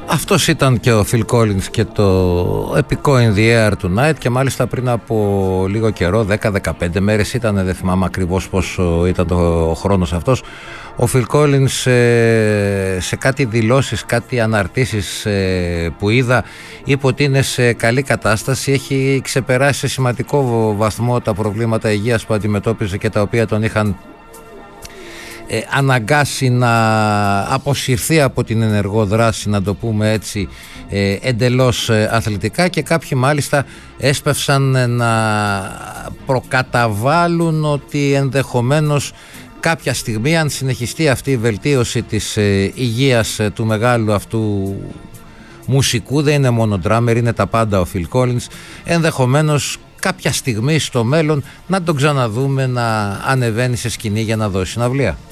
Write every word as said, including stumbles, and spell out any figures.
Αυτός ήταν και ο Phil Collins και το επικό In the Air Tonight, και μάλιστα πριν από λίγο καιρό, δέκα δεκαπέντε μέρες ήταν, δεν θυμάμαι ακριβώς πόσο ήταν το χρόνος αυτός, ο Phil Collins σε κάτι δηλώσεις, κάτι αναρτήσεις που είδα, είπε ότι είναι σε καλή κατάσταση, έχει ξεπεράσει σε σημαντικό βαθμό τα προβλήματα υγείας που αντιμετώπιζε και τα οποία τον είχαν Ε, αναγκάσει να αποσυρθεί από την ενεργό δράση, να το πούμε έτσι, ε, εντελώς ε, αθλητικά, και κάποιοι μάλιστα έσπευσαν να προκαταβάλουν ότι ενδεχομένως κάποια στιγμή, αν συνεχιστεί αυτή η βελτίωση της ε, υγείας ε, του μεγάλου αυτού μουσικού, δεν είναι μόνο ντράμερ, είναι τα πάντα ο Phil Collins, ενδεχομένως κάποια στιγμή στο μέλλον να τον ξαναδούμε να ανεβαίνει σε σκηνή για να δώσει συναυλία.